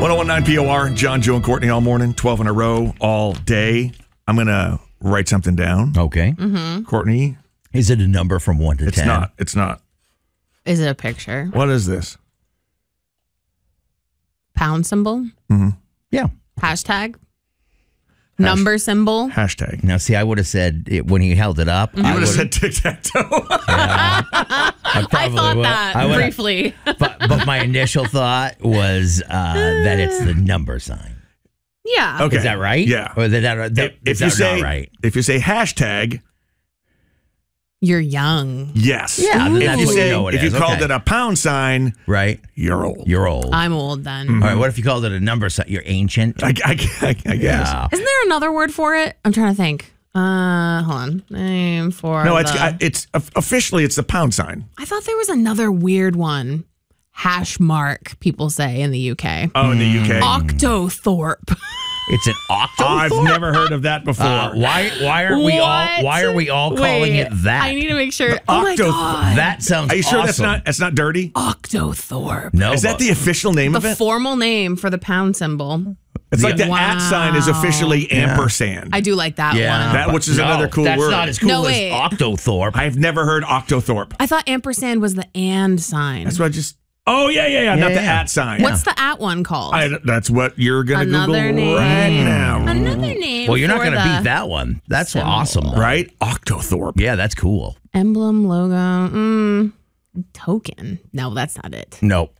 1019 POR, John, Joe, and Courtney all morning, 12 in a row, all day. I'm going to write something down. Okay. Courtney? Is it a number from 1 to 10? It's not. Is it a picture? What is this? Pound symbol? Yeah. Hashtag? Number symbol? Hashtag. Now, see, I would have said it when he held it up. You would have said tic-tac-toe. I thought that briefly. But my initial thought was that it's the number sign. Yeah. Okay. Is that right? Yeah. Or is that not right? If you say hashtag, You're young. yes. Yeah, then If that's you what you say, know it if you is. called Okay. it a pound sign, Right? you're old. You're old. I'm old then. All right, what if you called it a number sign? You're ancient. I guess. Yeah. Isn't there another word for it? I'm trying to think. Hold on. Name for No, the- it's officially it's the pound sign. I thought there was another weird one. Hash mark, people say in the UK. Oh, in the UK. Octothorpe. It's an octo. I've never heard of that before. Why are we all calling it that? I need to make sure. Oh my God. That sounds Are you sure awesome. that's not dirty? Octothorpe. No. Is that the official name of The it? formal name for the pound symbol. It's like the Wow. at sign is officially ampersand. I do like that Yeah. one. That which is No, another cool that's word. not as cool No, as wait. Octothorpe. I've never heard Octothorpe. I thought ampersand was the and sign. That's what I just. Oh yeah. Not the yeah. at sign. What's the at one called? That's what you're gonna Another Google name. right now. Another name. Well, you're not for going to the beat that one. That's symbol. awesome, though. Right? Octothorpe. Yeah, that's cool. Emblem, logo, token. No, that's not it. Nope.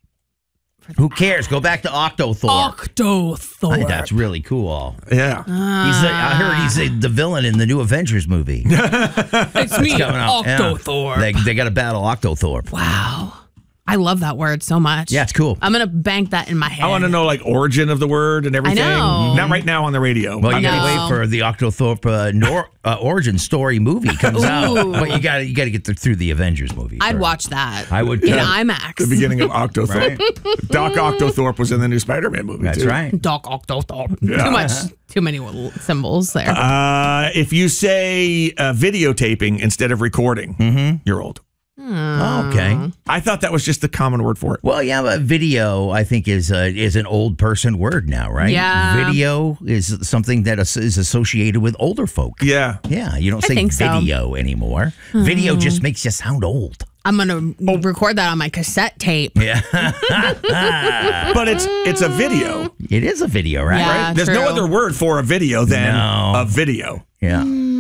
Who cares? Go back to Octothorpe. Octothorpe. I think that's really cool. Yeah. I heard he's the villain in the new Avengers movie. It's me, coming out. Yeah. Octothorpe. They got to battle Octothorpe. Wow. I love that word so much. Yeah, it's cool. I'm going to bank that in my head. I want to know like origin of the word and everything. know. Not right now on the radio. Well, you got to No. wait for the Octothorpe origin story movie comes out. Ooh. But you got to get through the Avengers movie. I'd first. watch that. I would In too. IMAX. the beginning of Octothorpe. Doc Octothorpe was in the new Spider-Man movie. That's too. right. Doc Octothorpe. Yeah. Too many symbols there. If you say videotaping instead of recording, you're old. Oh, okay. I thought that was just the common word for it. Well, yeah, but video, I think, is an old person word now, right? Yeah. Video is something that is associated with older folk. Yeah. Yeah, you don't say think so. video anymore. Video just makes you sound old. I'm going to record that on my cassette tape. Yeah. But it's a video. It is a video, right? Yeah. There's no true. other word for a video than No. a video. Yeah.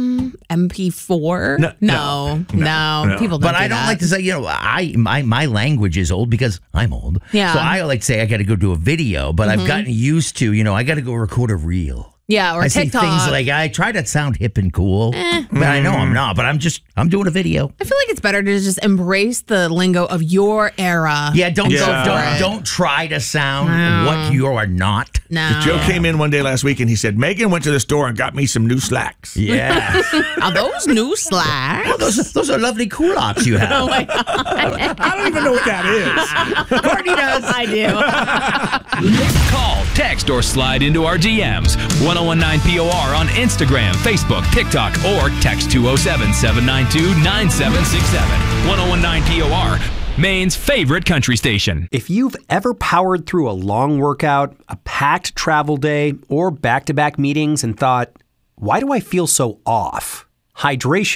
MP4? No. No. People don't But do I don't that. like to say, my language is old because I'm old. Yeah. So I like to say I got to go do a video, but I've gotten used to, I got to go record a reel. Yeah, or I say TikTok. things like, I try to sound hip and cool, but I know I'm not, but I'm doing a video. I feel like it's better to just embrace the lingo of your era. Yeah, don't Yeah. don't try to sound what you are not. No. Joe came in one day last week and he said, Megan went to the store and got me some new slacks. Yeah. Are those new slacks? those are lovely culottes you have. Oh my God. I don't even know what that is. Courtney does. I do. Call, text, or slide into our DMs. 1019 POR on Instagram, Facebook, TikTok, or text 207-792-9767. 1019 POR, Maine's favorite country station. If you've ever powered through a long workout, a packed travel day, or back-to-back meetings and thought, why do I feel so off? Hydration